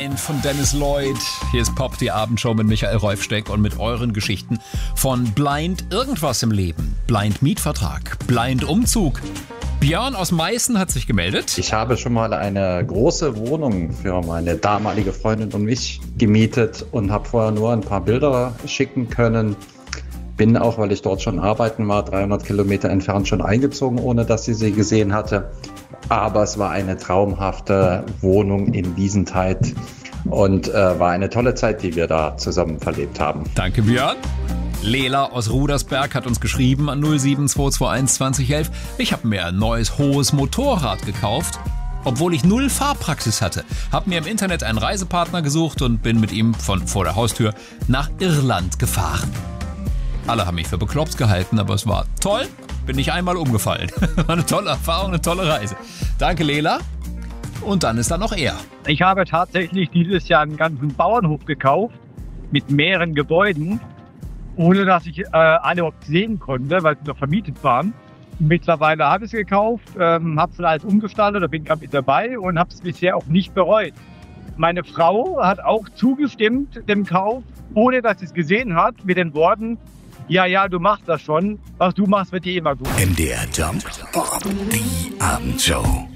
Blind von Dennis Lloyd. Hier ist Pop, die Abendshow mit Michael Reufsteck und mit euren Geschichten von Blind irgendwas im Leben. Blind Mietvertrag, Blind Umzug. Björn aus Meißen hat sich gemeldet. Ich habe schon mal eine große Wohnung für meine damalige Freundin und mich gemietet und habe vorher nur ein paar Bilder schicken können. Bin auch, weil ich dort schon arbeiten war, 300 Kilometer entfernt schon eingezogen, ohne dass sie gesehen hatte. Aber es war eine traumhafte Wohnung in Wiesentheit und war eine tolle Zeit, die wir da zusammen verlebt haben. Danke, Björn. Lela aus Rudersberg hat uns geschrieben an 07221 2011. Ich habe mir ein neues, hohes Motorrad gekauft, obwohl ich 0 Fahrpraxis hatte. Habe mir im Internet einen Reisepartner gesucht und bin mit ihm von vor der Haustür nach Irland gefahren. Alle haben mich für bekloppt gehalten, aber es war toll. Bin nicht einmal umgefallen. War eine tolle Erfahrung, eine tolle Reise. Danke, Lela. Und dann ist da noch er. Ich habe tatsächlich dieses Jahr einen ganzen Bauernhof gekauft mit mehreren Gebäuden, ohne dass ich alle überhaupt sehen konnte, weil sie noch vermietet waren. Mittlerweile habe ich es gekauft, habe es alles umgestaltet, da bin ich mit dabei und habe es bisher auch nicht bereut. Meine Frau hat auch zugestimmt dem Kauf, ohne dass sie es gesehen hat, mit den Worten: Ja, du machst das schon. Was du machst, wird dir immer gut. MDR Jump, Pop, die Abendshow.